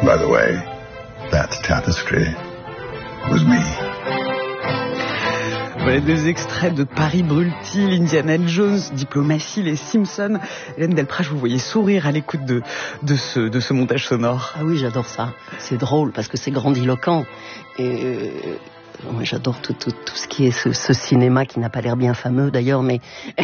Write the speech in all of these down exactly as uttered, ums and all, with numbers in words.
By the way, that tapestry was me. Voilà deux extraits de Paris brûle-t-il, Indiana Jones, Diplomatie, Les Simpsons. Hélène Delprat, je vous voyais sourire à l'écoute de, de, ce, de ce montage sonore. Ah oui, j'adore ça. C'est drôle parce que c'est grandiloquent. Et euh, moi, j'adore tout, tout, tout ce qui est ce, ce cinéma qui n'a pas l'air bien fameux d'ailleurs, mais,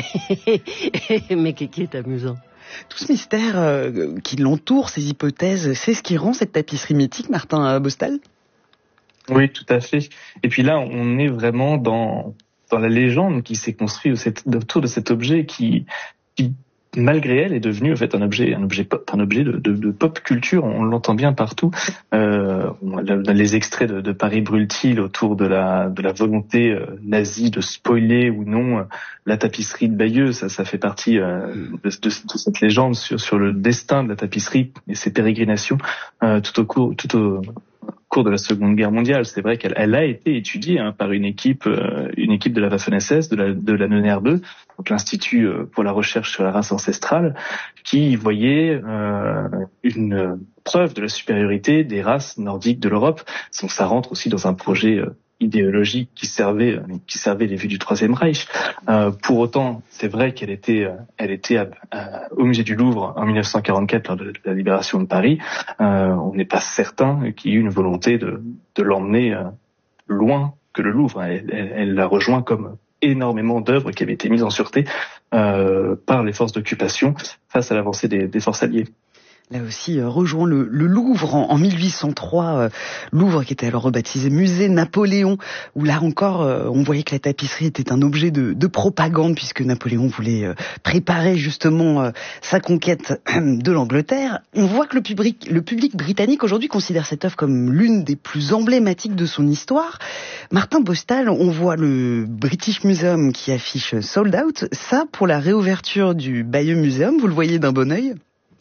mais qui, qui est amusant. Tout ce mystère euh, qui l'entoure, ces hypothèses, c'est ce qui rend cette tapisserie mythique, Martin Bostal ? Oui, tout à fait. Et puis là, on est vraiment dans dans la légende qui s'est construite autour de cet objet qui, qui malgré elle, est devenu en fait un objet, un objet pop, un objet de, de, de pop culture. On l'entend bien partout. Euh, les extraits de, de Paris brûle-t-il autour de la de la volonté euh, nazie de spoiler ou non euh, la tapisserie de Bayeux, ça, ça fait partie euh, de, de, de cette légende sur sur le destin de la tapisserie et ses pérégrinations euh, tout au cours, tout au cours de la Seconde Guerre mondiale. C'est vrai qu'elle elle a été étudiée hein, par une équipe euh, une équipe de la Waffen-S S, de la de la N N R deux, donc l'Institut euh, pour la recherche sur la race ancestrale, qui voyait euh, une preuve de la supériorité des races nordiques de l'Europe. Donc ça rentre aussi dans un projet euh, idéologique qui servait qui servait les vues du Troisième Reich. Euh, pour autant, c'est vrai qu'elle était elle était à, à, au musée du Louvre en mille neuf cent quarante-quatre lors de, de la libération de Paris. Euh, on n'est pas certain qu'il y ait eu une volonté de de l'emmener euh, loin que le Louvre. Elle, elle, elle l'a rejoint comme énormément d'œuvres qui avaient été mises en sûreté euh, par les forces d'occupation face à l'avancée des, des forces alliées. Là aussi, euh, rejoint le, le Louvre en, en mille huit cent trois, euh, Louvre qui était alors rebaptisé Musée Napoléon, où là encore, euh, on voyait que la tapisserie était un objet de, de propagande, puisque Napoléon voulait euh, préparer justement euh, sa conquête de l'Angleterre. On voit que le public, le public britannique aujourd'hui considère cette œuvre comme l'une des plus emblématiques de son histoire. Martin Bostal, on voit le British Museum qui affiche Sold Out. Ça, pour la réouverture du Bayeux Museum, vous le voyez d'un bon œil ?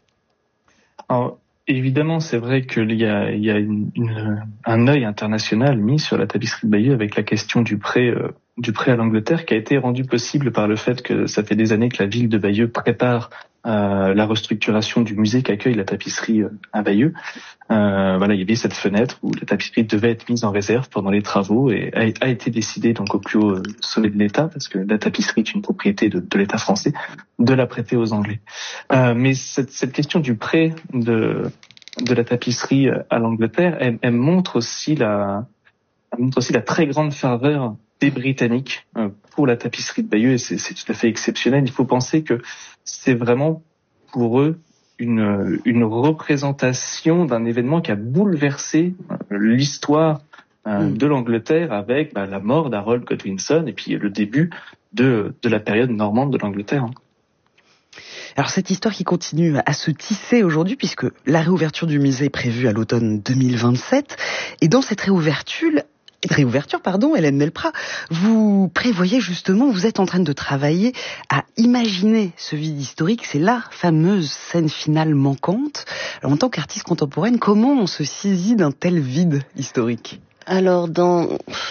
Alors, évidemment, c'est vrai qu'il y a, il y a une, une, un œil international mis sur la tapisserie de Bayeux avec la question du prêt, euh, du prêt à l'Angleterre, qui a été rendu possible par le fait que ça fait des années que la ville de Bayeux prépare euh, la restructuration du musée qui accueille la tapisserie euh, à Bayeux. Euh, voilà, il y avait cette fenêtre où la tapisserie devait être mise en réserve pendant les travaux et a, a été décidé donc au plus haut sommet de l'État, parce que la tapisserie est une propriété de, de l'État français, de la prêter aux Anglais. Euh, mais cette, cette question du prêt de de la tapisserie à l'Angleterre, elle, elle montre aussi la elle montre aussi la très grande ferveur des Britanniques euh, pour la tapisserie de Bayeux, et c'est, c'est tout à fait exceptionnel. Il faut penser que c'est vraiment pour eux une, une représentation d'un événement qui a bouleversé l'histoire euh, mmh. de l'Angleterre avec bah, la mort d'Harold Godwinson et puis le début de, de la période normande de l'Angleterre. Hein. Alors cette histoire qui continue à se tisser aujourd'hui, puisque la réouverture du musée est prévue à l'automne deux mille vingt-sept, et dans cette réouverture, réouverture, pardon, Hélène Delprat, vous prévoyez justement, vous êtes en train de travailler à imaginer ce vide historique, c'est la fameuse scène finale manquante. Alors, en tant qu'artiste contemporaine, comment on se saisit d'un tel vide historique ? Alors, dans